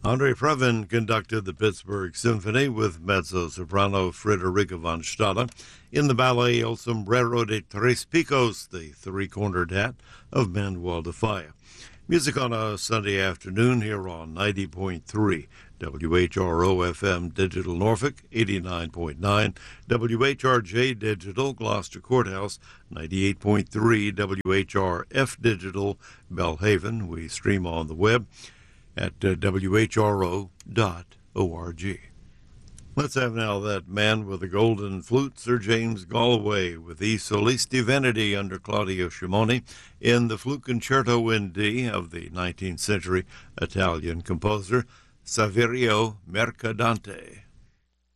Andre Previn conducted the Pittsburgh Symphony with mezzo-soprano Frederica von Stade in the ballet El Sombrero de Tres Picos, the three-cornered hat of Manuel de Falla. Music on a Sunday afternoon here on 90.3 WHRO-FM Digital Norfolk, 89.9 WHRJ Digital Gloucester Courthouse, 98.3 WHRF Digital Belhaven. We stream on the web at whro.org. Let's have now that man with the golden flute, Sir James Galway, with I Solisti Veneti under Claudio Scimoni in the Flute Concerto in D of the 19th century Italian composer Saverio Mercadante.